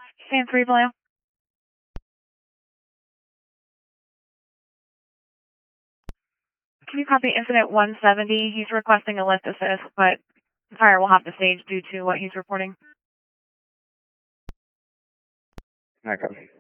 Stand 3 Blue. Can you copy incident 170? He's requesting a lift assist, but fire will have to stage due to what he's reporting. I copy.